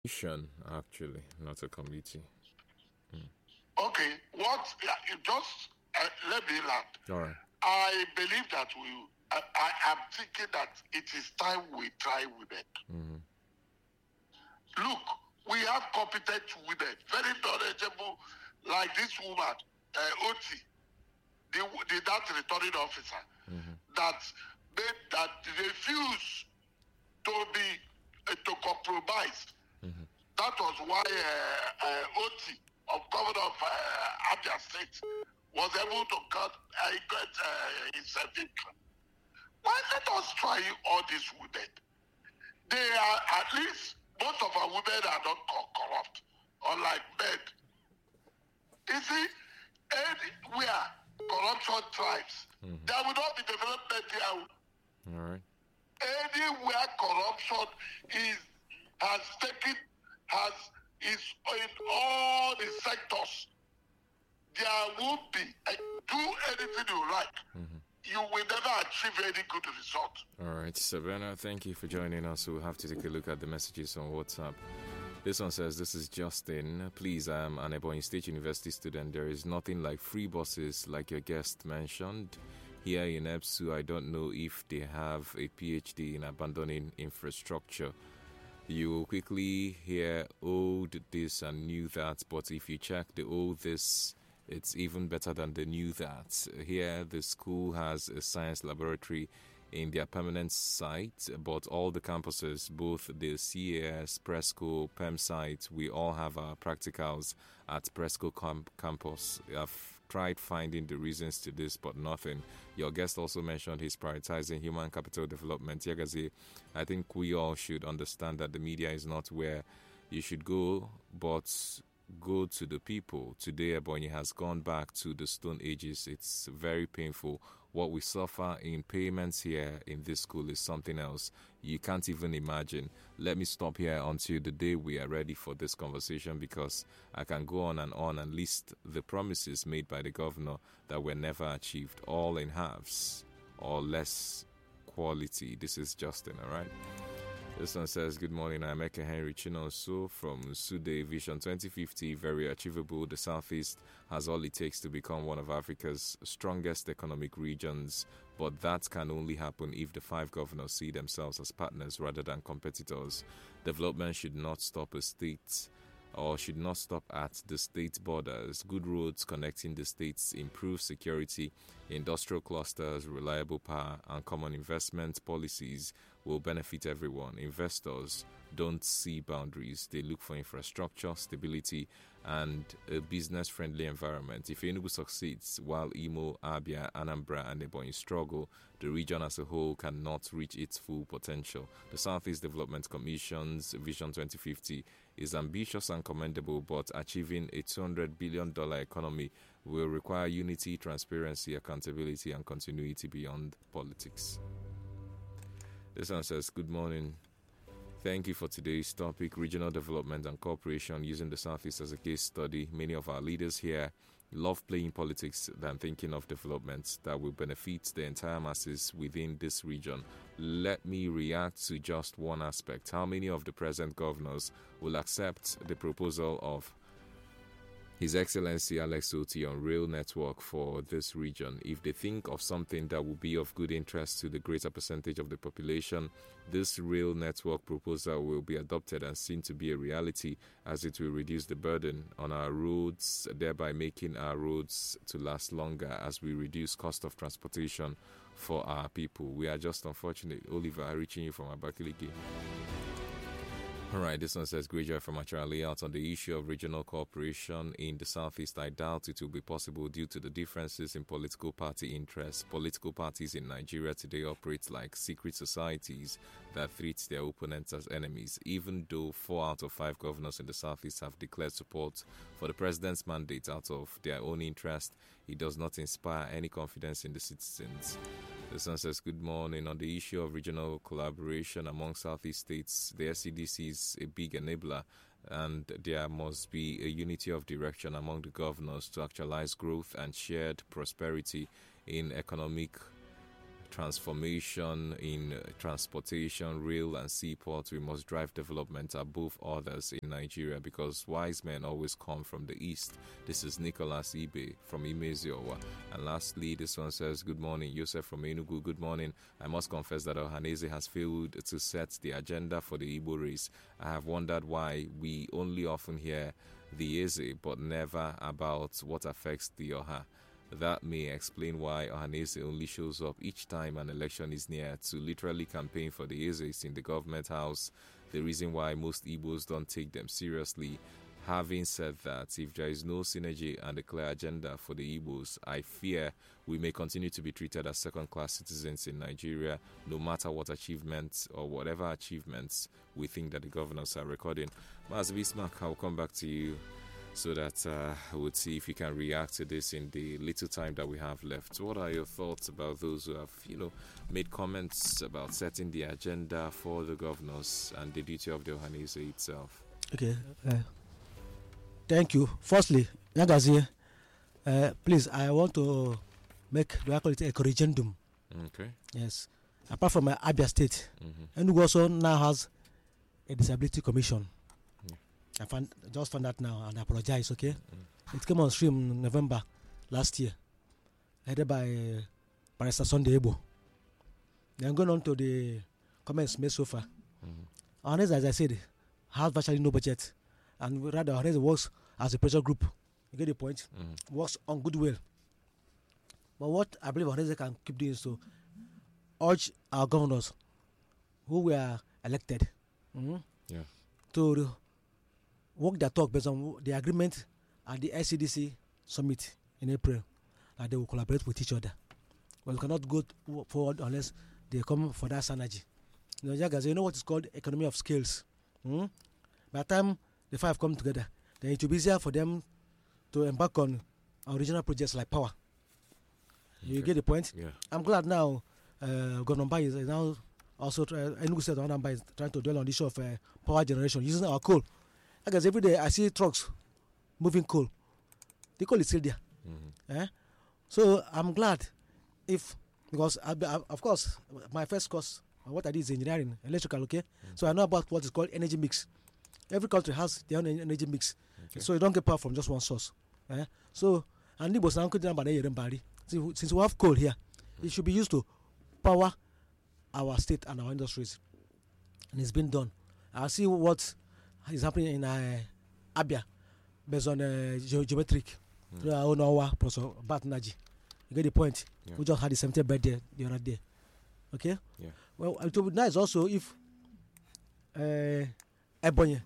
Commission, actually, not a committee. Okay, what you just let me land. All right. I believe that I am thinking that it is time we try women. Look, we have competent women, very knowledgeable, like this woman, Oti, that returning officer, that refused to be to compromise. That was why Oti, of governor of Abia State, was able to get himself in. Why let us try all these women? They are, at least most of our women are not corrupt, unlike men. You see, anywhere corruption thrives, there will not be development here. All right. Anywhere corruption is in all the sectors, there won't be. Do anything you like. You will never achieve any good result. All right, Savannah, thank you for joining us. We'll have to take a look at the messages on WhatsApp. This one says, this is Justin. Please, I am an Ebonyi State University student. There is nothing like free buses like your guest mentioned. Here in EBSU, I don't know if they have a PhD in abandoning infrastructure. You will quickly hear old this and new that, but if you check the old this, it's even better than the new that. Here, the school has a science laboratory in their permanent site, but all the campuses, both the CAS, Presco, PEM site, we all have our practicals at Presco campus. I've tried finding the reasons to this, but nothing. Your guest also mentioned he's prioritizing human capital development. Yagazi, I think we all should understand that the media is not where you should go, but go to the people. Today, Ebonyi has gone back to the Stone Ages. It's very painful. What we suffer in payments here in this school is something else. You can't even imagine. Let me stop here until the day we are ready for this conversation, because I can go on and list the promises made by the governor that were never achieved, all in halves or less quality. This is Justin, all right? This one says, good morning, I'm Eke Henry Chinoso from Sude Vision 2050, very achievable. The Southeast has all it takes to become one of Africa's strongest economic regions, but that can only happen if the 5 governors see themselves as partners rather than competitors. Development should not stop a state or should not stop at the state borders. Good roads connecting the states, improve security, industrial clusters, reliable power, and common investment policies will benefit everyone. Investors don't see boundaries. They look for infrastructure, stability, and a business-friendly environment. If Enugu succeeds, while Imo, Abia, Anambra, and Ebonyi struggle, the region as a whole cannot reach its full potential. The Southeast Development Commission's Vision 2050 is ambitious and commendable, but achieving a $200 billion economy will require unity, transparency, accountability, and continuity beyond politics. This one says, good morning. Thank you for today's topic, regional development and cooperation, using the Southeast as a case study. Many of our leaders here love playing politics than thinking of developments that will benefit the entire masses within this region. Let me react to just one aspect. How many of the present governors will accept the proposal of His Excellency Alex Oti on rail network for this region? If they think of something that will be of good interest to the greater percentage of the population, this rail network proposal will be adopted and seen to be a reality, as it will reduce the burden on our roads, thereby making our roads to last longer as we reduce cost of transportation for our people. We are just unfortunate. Oliver, reaching you from Abakaliki. All right, this one says, great joy from Achara Layout on the issue of regional cooperation in the Southeast. I doubt it will be possible due to the differences in political party interests. Political parties in Nigeria today operate like secret societies that treat their opponents as enemies. Even though 4 out of 5 governors in the Southeast have declared support for the president's mandate out of their own interest, it does not inspire any confidence in the citizens. The Sun says, good morning. On the issue of regional collaboration among Southeast states, the SCDC is a big enabler, and there must be a unity of direction among the governors to actualize growth and shared prosperity in economic transformation in transportation, rail and seaport. We must drive development above others in Nigeria because wise men always come from the east. This is Nicholas Ibe from Imeziowa. And lastly, this one says, good morning, Yosef from Enugu. Good morning. I must confess that Ohanaeze has failed to set the agenda for the Igbo race. I have wondered why we only often hear the Eze but never about what affects the Oha. That may explain why Ohanaeze only shows up each time an election is near to literally campaign for the Ezes in the government house. The reason why most Igbos don't take them seriously. Having said that, if there is no synergy and a clear agenda for the Igbos, I fear we may continue to be treated as second-class citizens in Nigeria, no matter what achievements or whatever achievements we think that the governors are recording. Mas Bismarck, I'll come back to you so that we'll see if you can react to this in the little time that we have left. What are your thoughts about those who have, made comments about setting the agenda for the governors and the duty of the Ohanaeze itself? Okay. Thank you. Firstly, Yagazi, please, I want to make a corrigendum. Okay. Yes. Apart from Abia State, Enugu also now has a disability commission. I just found that now and I apologize, okay? It came on stream in November last year, headed by Barrister Sunday Ebo. Then going on to the comments made so far. Ohanaeze, as I said, has virtually no budget, and rather Ohanaeze works as a pressure group. You get the point? Works on goodwill. But what I believe Ohanaeze can keep doing is to urge our governors who were elected to work their talk based on the agreement at the SCDC summit in April, and they will collaborate with each other. But we cannot go forward unless they come for that synergy. You know what is called economy of scales. By the time the five come together, then it will be easier for them to embark on original projects like power. Okay. You get the point? Yeah. I'm glad now Governor Mbai is now also Enugu State Mbai is trying to dwell on the issue of power generation using our coal. Because every day I see trucks moving coal. The coal is still there. So I'm glad because of course my first course, what I did is engineering, electrical, okay? So I know about what is called energy mix. Every country has their own energy mix. Okay. So you don't get power from just one source. So, and since we have coal here, it should be used to power our state and our industries. And it's been done. I see what is happening in Abia based on geometric. Plus Bat Naji. You get the point? Yeah. We just had the 70th birthday the other day. Okay? Yeah. Well, it would be nice also if Ebonyi,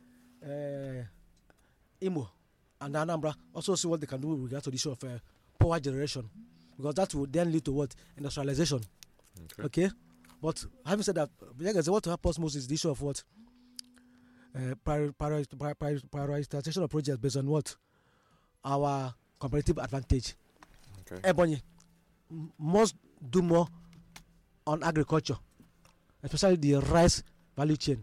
Imo, and Anambra also see what they can do with regards to the issue of power generation, because that would then lead to what? Industrialization. Okay? But having said that, what to help us most is the issue of what? Prioritization of projects based on what? Our competitive advantage. Okay. Ebonyi must do more on agriculture, especially the rice value chain.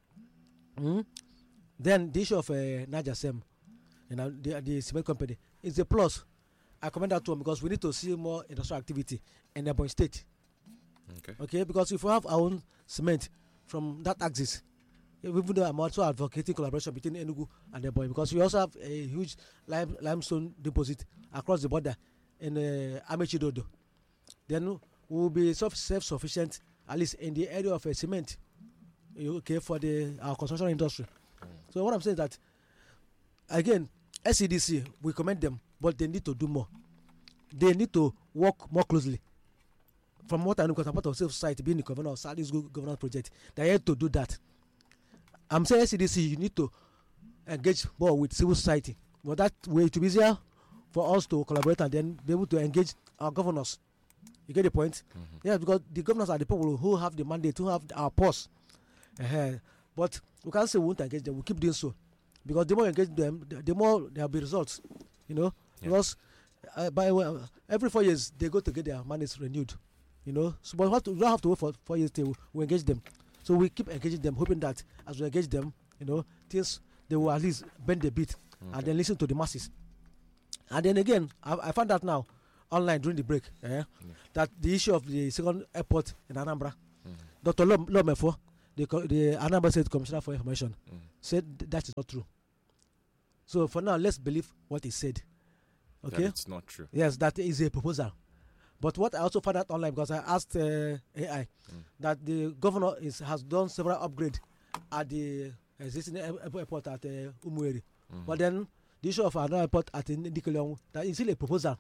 Then the issue of Niger Sem, the cement company, is a plus. I commend that to them because we need to see more industrial activity in Ebonyi State. Okay, because if we have our own cement from that axis, even though I'm also advocating collaboration between Enugu and Ebonyi, because we also have a huge limestone deposit across the border in Amechidodo. Then we will be self-sufficient, at least in the area of cement, okay, for our construction industry. So what I'm saying is that, again, SCDC, we commend them, but they need to do more. They need to work more closely. From what I know, because I'm part of civil society, being the governor of Southeast Governance Project, they have to do that. I'm saying SCDC, you need to engage more with civil society. But that way it will be easier for us to collaborate and then be able to engage our governors. You get the point? Yeah, because the governors are the people who have the mandate, who have our pulse. But we can't say we won't engage them. We keep doing so. Because the more we engage them, the more there will be results. Yeah. Because every 4 years, they go to get their mandates renewed. So but we don't have to wait for 4 years till we engage them. So we keep engaging them, hoping that as we engage them, things they will at least bend a bit and then listen to the masses. And then again, I found out now, online during the break, that the issue of the second airport in Anambra, Dr. Lomefo, the Anambra State Commissioner for Information, said that is not true. So for now, let's believe what he said. Okay, that it's not true. Yes, that is a proposal. But what I also found out online, because I asked AI, that the governor has done several upgrades at the existing airport at Umueri. But then the issue of another airport at Ndikeleon, that is still a proposal.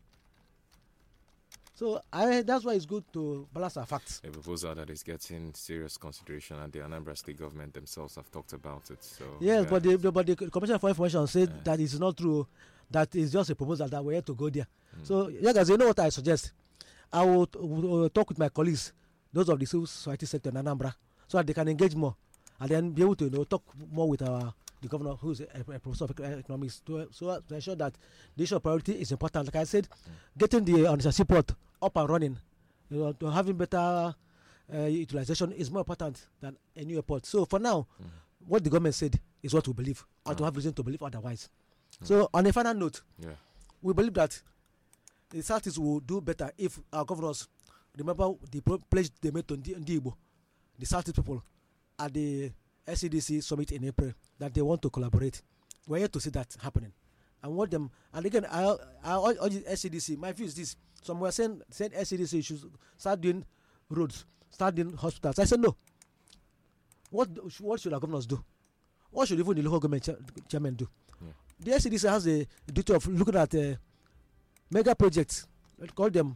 So that's why it's good to balance our facts. A proposal that is getting serious consideration, and the Anambra State government themselves have talked about it. So yes, but the Commissioner for Information said that it's not true. That is just a proposal that we have to go there. So, guys, you know what I suggest? I will talk with my colleagues, those of the civil society sector in Anambra, so that they can engage more and then be able to talk more with the governor, who is a professor of economics, to ensure that the issue of priority is important. Like I said, getting the Onitsha seaport up and running, to having better utilization is more important than a new airport. So for now, what the government said is what we believe, and to have reason to believe otherwise. So on a final note, we believe that the Southeast will do better if our governors remember the pledge they made to Ndibo, the Southeast people, at the SCDC summit in April, that they want to collaborate. We're here to see that happening. I want them, and again, I urge SCDC. My view is this: some were saying SCDC should start doing roads, start doing hospitals. I said no. What should our governors do? What should even the local government chairman do? The SCDC has a duty of looking at mega projects. We call them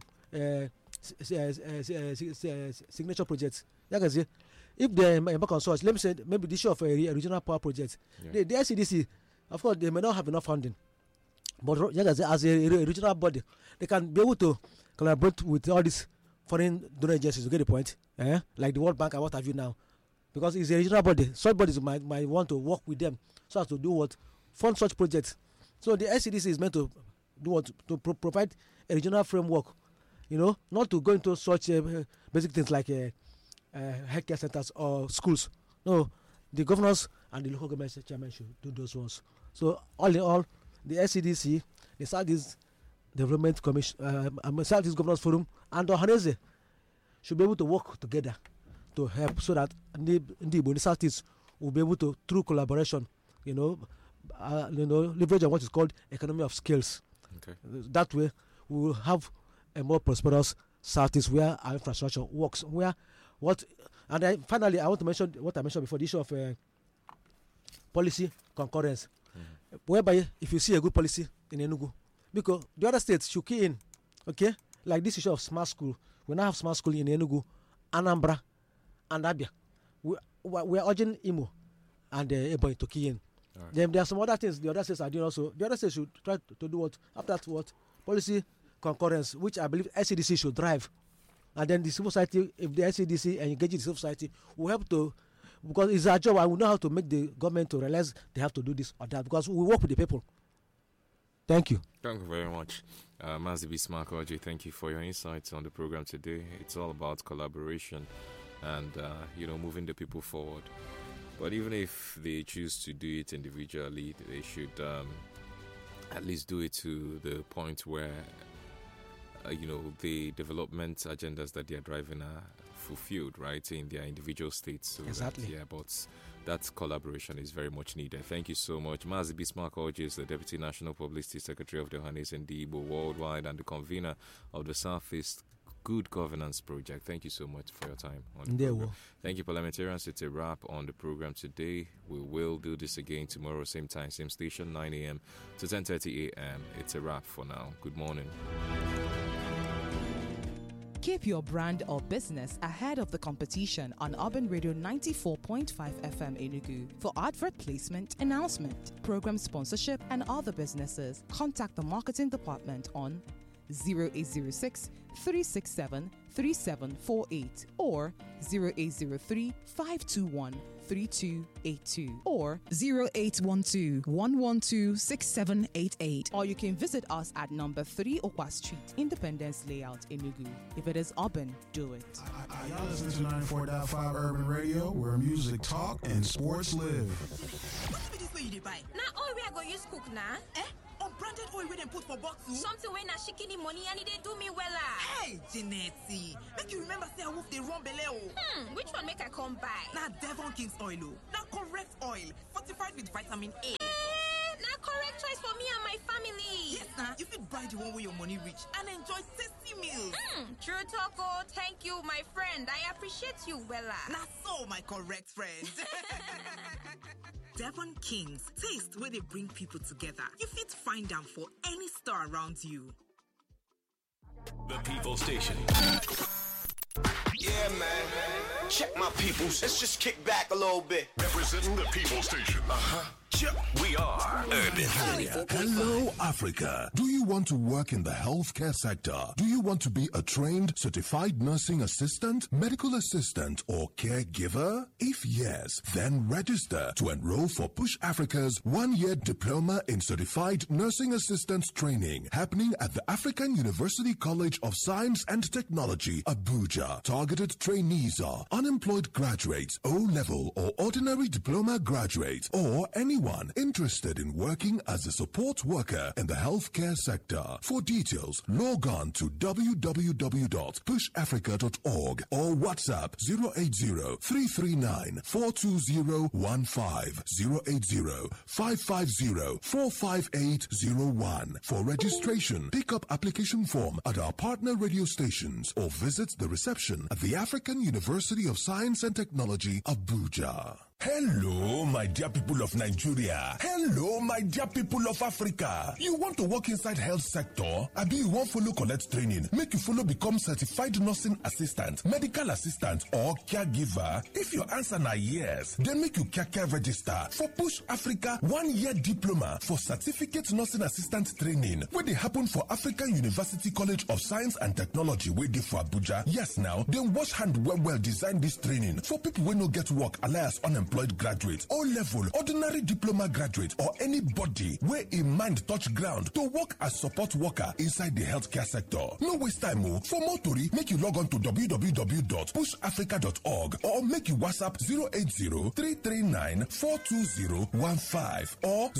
signature projects. Like I say, if they embark on such, let me say maybe the issue of a regional power project. The SCDC, of course, they may not have enough funding, but like I say, as a regional body, they can be able to collaborate with all these foreign donor agencies. You get the point? Like the World Bank and what have you now, because it's a regional body. Such bodies might want to work with them so as to do what. Fund such projects. So the SCDC is meant to do what? To provide a regional framework, not to go into such basic things like healthcare centers or schools. No, the governors and the local government chairman should do those ones. So all in all, the SCDC, the Southeast Development Commission, Southeast Governors Forum, and Ohanese should be able to work together to help so that the Southeast will be able to, through collaboration, leverage on what is called economy of skills. Okay. That way, we will have a more prosperous Southeast where our infrastructure works. Finally, I want to mention what I mentioned before: the issue of policy concurrence, whereby if you see a good policy in Enugu, because the other states should key in, okay, like this issue of smart school. We now have smart school in Enugu, Anambra, and Abia. We are urging Imo and Ebonyi to key in. Right. Then there are some other things the other states are doing also. The other states should try to do what? After that, what? Policy concurrence, which I believe SCDC should drive. And then the civil society, if the SCDC engages the civil society, will help to, because it's our job, and we know how to make the government to realize they have to do this or that, because we work with the people. Thank you. Thank you very much. Mazi Bismarck Oji, thank you for your insights on the program today. It's all about collaboration and, moving the people forward. But even if they choose to do it individually, they should at least do it to the point where, the development agendas that they are driving are fulfilled, right, in their individual states. So exactly. But that collaboration is very much needed. Thank you so much. Mazi Bismarck Oji is the Deputy National Publicity Secretary of the Ohanese Ndigbo Worldwide and the convener of the Southeast Good Governance Project. Thank you so much for your time on the program. Thank you, parliamentarians. It's a wrap on the program today. We will do this again tomorrow, same time, same station, 9 a.m. to 10:30 a.m. It's a wrap for now. Good morning. Keep your brand or business ahead of the competition on Urban Radio 94.5 FM Enugu. For advert placement, announcement, program sponsorship, and other businesses, contact the marketing department on 0806 367 3748 or 0803 521 3282 or 0812 112 6788. Or you can visit us at number 3 Okwa Street, Independence Layout, Enugu. If it is urban, do it. Y'all listen to 94.5 Urban Radio, where music talk and sports live. What be this way you buy? Now all we are going to use cook now. Unbranded oil wey dem put for bottle. Something wey na shikini money and e dey do me wella. Hey, Jeanette, make you remember say awoof dey run belle o. Which one make I come buy? Na Devon King's oil o. Na correct oil, fortified with vitamin A. Na correct choice for me and my family. Yes, na. You fit buy the one wey your money reach and enjoy tasty meals. True talk o. Thank you, my friend. I appreciate you wella. Na so, my correct friend. Devon King's, taste where they bring people together. You fit find them for any store around you. The People Station. Yeah, man. Check my peoples. Let's just kick back a little bit. Representing the People Station. We are Urban Radio. Hello, Africa. Do you want to work in the healthcare sector? Do you want to be a trained, certified nursing assistant, medical assistant, or caregiver? If yes, then register to enroll for Push Africa's one-year diploma in certified nursing assistant training happening at the African University College of Science and Technology, Abuja. Targeted trainees are unemployed graduates, O-level or ordinary diploma graduates, or anyone interested in working as a support worker in the healthcare sector. For details, log on to www.pushafrica.org or WhatsApp 080-339-42015, 080-550-45801. For registration, pick up application form at our partner radio stations or visit the reception at the African University of Science and Technology, Abuja. Hello, my dear people of Nigeria. Hello, my dear people of Africa. You want to work inside health sector? Abi you want follow collect training? Make you follow become certified nursing assistant, medical assistant, or caregiver? If your answer na yes, then make you care register for Push Africa 1-year diploma for certificate nursing assistant training, where they happen for African University College of Science and Technology, where they for Abuja. Yes, now, then wash hand well design this training for people who no get work alias unemployed graduate, O-level, ordinary diploma graduate, or anybody where in mind touch ground to work as support worker inside the healthcare sector. No waste time, oh. For more tori, make you log on to www.pushafrica.org or make you WhatsApp 080-339-42015 or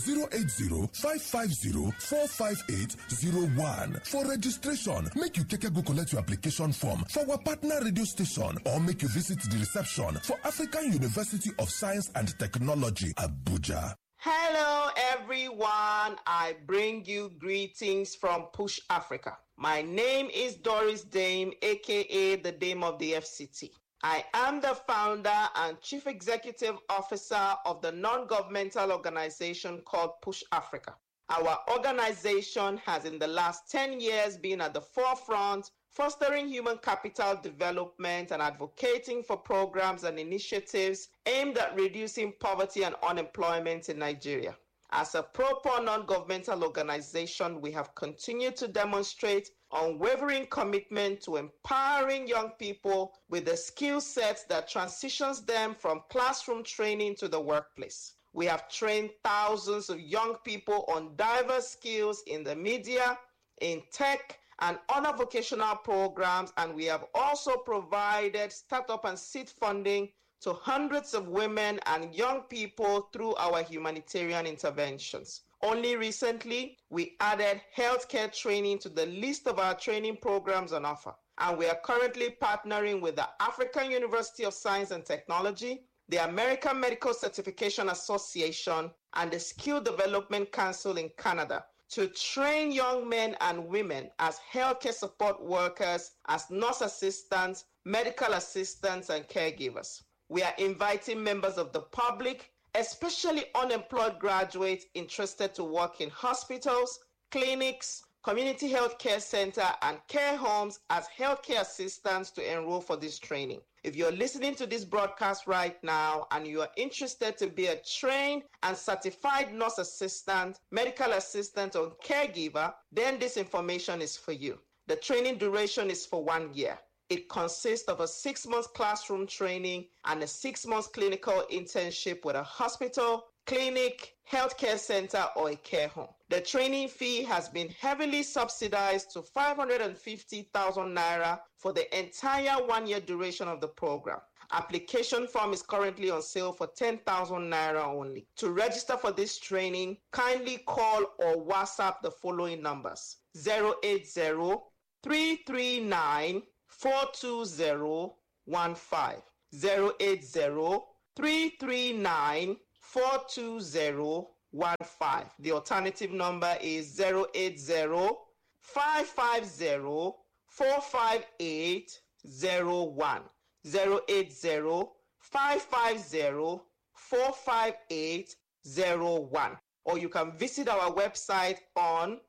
080-550-45801. For registration, make you go collect your application form for our partner radio station or make you visit the reception for African University of Science and Technology, Abuja. Hello, everyone. I bring you greetings from Push Africa. My name is Doris Dame, aka the Dame of the FCT. I am the founder and chief executive officer of the non-governmental organization called Push Africa. Our organization has in the last 10 years been at the forefront, fostering human capital development and advocating for programs and initiatives aimed at reducing poverty and unemployment in Nigeria. As a proper non-governmental organization, we have continued to demonstrate unwavering commitment to empowering young people with the skill sets that transitions them from classroom training to the workplace. We have trained thousands of young people on diverse skills in the media, in tech, and other vocational programs, and we have also provided startup and seed funding to hundreds of women and young people through our humanitarian interventions. Only recently, we added healthcare training to the list of our training programs on offer, and we are currently partnering with the African University of Science and Technology, the American Medical Certification Association, and the Skill Development Council in Canada to train young men and women as healthcare support workers, as nurse assistants, medical assistants, and caregivers. We are inviting members of the public, especially unemployed graduates interested to work in hospitals, clinics, community healthcare center, and care homes as healthcare assistants to enroll for this training. If you're listening to this broadcast right now and you are interested to be a trained and certified nurse assistant, medical assistant, or caregiver, then this information is for you. The training duration is for 1 year. It consists of a 6-month classroom training and a 6-month clinical internship with a hospital, clinic, healthcare center, or a care home. The training fee has been heavily subsidized to 550,000 naira for the entire 1-year duration of the program. Application form is currently on sale for 10,000 naira only. To register for this training, kindly call or WhatsApp the following numbers: 080-339-42015, 080-339-42015. The alternative number is 080-550-45801. 080-550-45801. Or you can visit our website on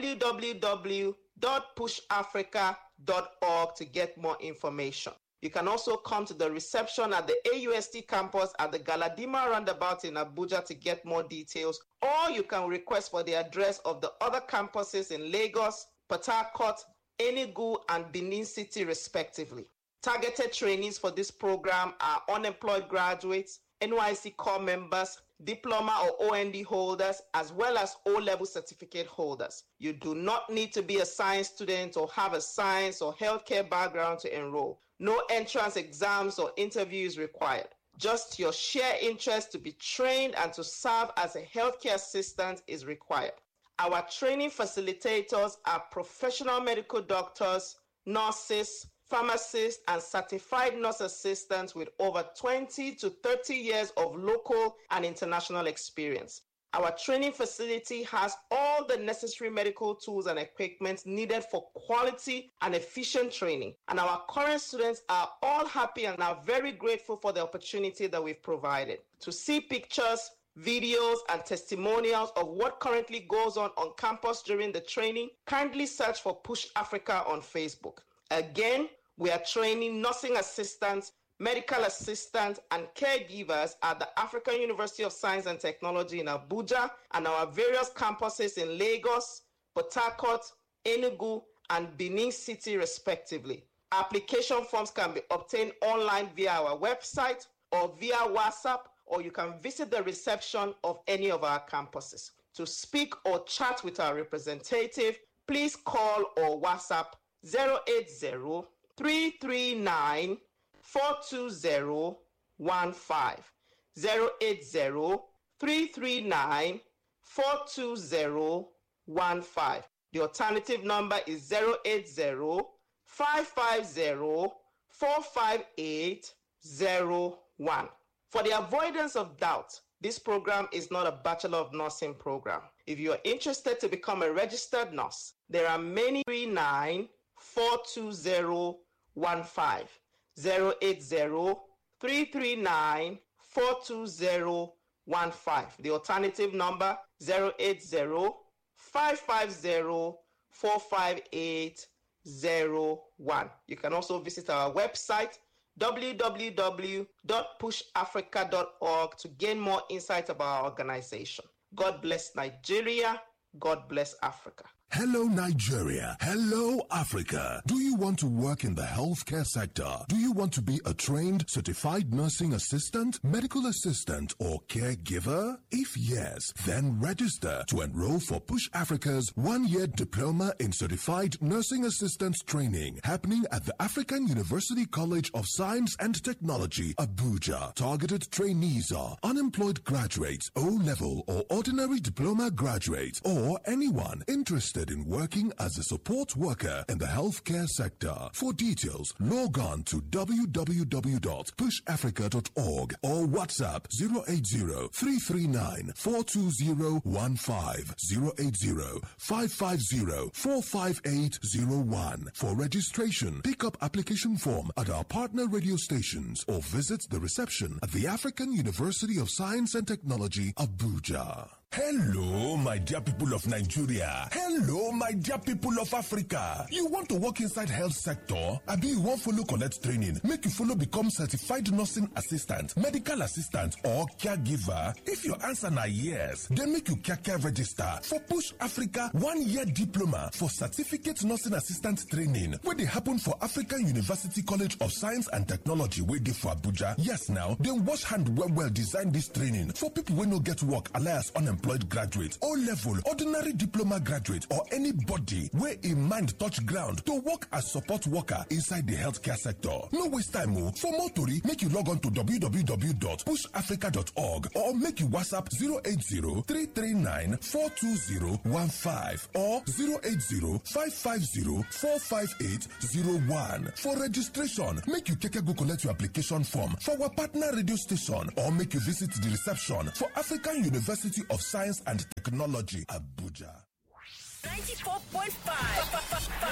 www.pushafrica.org to get more information. You can also come to the reception at the AUST campus at the Galadima roundabout in Abuja to get more details, or you can request for the address of the other campuses in Lagos, Port Harcourt, Enugu, and Benin City, respectively. Targeted trainees for this program are unemployed graduates, NYSC core members, diploma or OND holders, as well as O-level certificate holders. You do not need to be a science student or have a science or healthcare background to enroll. No entrance exams or interviews required. Just your sheer interest to be trained and to serve as a healthcare assistant is required. Our training facilitators are professional medical doctors, nurses, pharmacists, and certified nurse assistants with over 20 to 30 years of local and international experience. Our training facility has all the necessary medical tools and equipment needed for quality and efficient training. And our current students are all happy and are very grateful for the opportunity that we've provided. To see pictures, videos, and testimonials of what currently goes on campus during the training, kindly search for Push Africa on Facebook. Again, we are training nursing assistants, medical assistants, and caregivers at the African University of Science and Technology in Abuja and our various campuses in Lagos, Port Harcourt, Enugu, and Benin City, respectively. Application forms can be obtained online via our website or via WhatsApp, or you can visit the reception of any of our campuses. To speak or chat with our representative, please call or WhatsApp 080-339-42015, 080-339-42015. The alternative number is 080-550-45801. For the avoidance of doubt, this program is not a Bachelor of Nursing program. If you are interested to become a registered nurse, there are many 339-42015, 080-339-42015. The alternative number 080-550-45801. You can also visit our website www.pushafrica.org to gain more insight about our organization. God bless Nigeria. God bless Africa. Hello, Nigeria. Hello, Africa. Do you want to work in the healthcare sector? Do you want to be a trained, certified nursing assistant, medical assistant, or caregiver? If yes, then register to enroll for Push Africa's one-year diploma in certified nursing assistant training happening at the African University College of Science and Technology, Abuja. Targeted trainees are unemployed graduates, O-level or ordinary diploma graduates, or anyone interested in working as a support worker in the healthcare sector. For details, log on to www.pushafrica.org or WhatsApp 080-339-42015, 080-550-45801. For registration, pick up application form at our partner radio stations or visit the reception at the African University of Science and Technology, Abuja. Hello, my dear people of Nigeria. Hello, my dear people of Africa. You want to work inside health sector? Abi you want follow collect training, make you follow become certified nursing assistant, medical assistant, or caregiver? If your answer na yes, then make you kaka register for Push Africa one-year diploma for certificate nursing assistant training, where they happen for African University College of Science and Technology, where they for Abuja. Yes, now, then wash hand well design this training for people who no get work alias unemployed unemployed graduate, O-level, ordinary diploma graduate, or anybody where in mind touch ground to work as support worker inside the healthcare sector. No waste time. For more tori, make you log on to www.pushafrica.org or make you WhatsApp 080-339-42015 or 080-550-45801. For registration, make you take a go collect your application form for our partner radio station or make you visit the reception for African University of Science and Technology, Abuja. 94.5